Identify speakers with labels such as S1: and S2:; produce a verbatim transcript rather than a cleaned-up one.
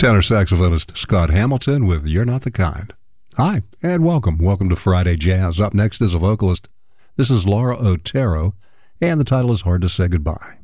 S1: Tenor saxophonist Scott Hamilton with You're Not the Kind. Hi, and welcome. Welcome to Friday Jazz. Up next is a vocalist. This is Laura Otero, and the title is Hard to Say Goodbye.